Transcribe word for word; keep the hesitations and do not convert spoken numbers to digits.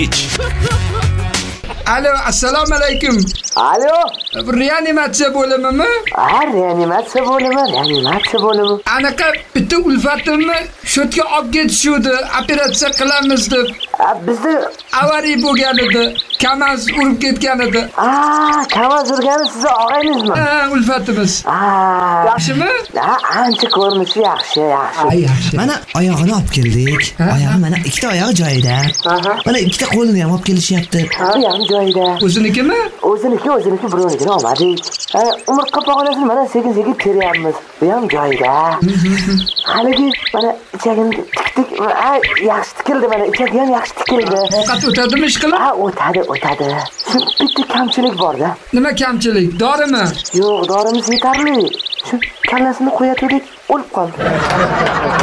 Alo, assalomu alaykum. Alo. Reanimatsiya bo'limimi? Ha, reanimatsiya bo'limi, reanimatsiya bo'limi. Anaqa bitta ulfatimni sho'tga olib ketishuvdi, operatsiya qilamiz deb. Bizda avariya bo'lgan edi. Kamaz urib ketgan edi. Ah, Kamaz urgani siz og'aynizmi? Ha, ulfatimiz. Ah, yaxshimi? Ha, ancha ko'rinishi yaxshi, yaxshi. Ha, yaxshi. Mana oyog'ini olib keldik. Oyog'i mana ikkita oyog'i joyida. Mana ikkita qo'lini ham olib kelishyapti. Ha, ham joyida. O'zinikimi? O'ziniki, o'ziniki birovnikini olmadik. Umurtqa pog'onasini mana sekin-sekin teryapmiz. Bu ham joyida. Haligi mana ichagini tikdik. Ha, yaxshi tikildi mana, ichagi ham yaxshi tikildi. Ovqat o'tadimi ishqilib? Ha, o'tadi, o'tadi. Shu bitta kamchilik bor-da. Nima kamchilik? Dorimi? Yo'q, dorimiz yetarli. Shu kallasini qo'yatuvdik, o'lib qoldi.